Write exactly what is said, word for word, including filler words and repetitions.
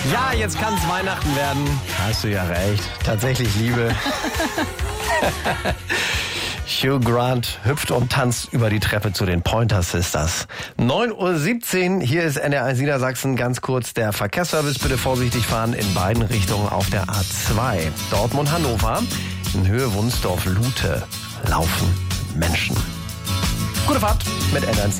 Ja, jetzt kann es Weihnachten werden. Hast du ja recht. Tatsächlich Liebe. Hugh Grant hüpft und tanzt über die Treppe zu den Pointer Sisters. neun Uhr siebzehn, hier ist N R eins Niedersachsen. Ganz kurz der Verkehrsservice. Bitte vorsichtig fahren in beiden Richtungen auf der A zwei. Dortmund-Hannover, in Höhe Wunsdorf-Lute laufen Menschen. Gute Fahrt mit N R eins.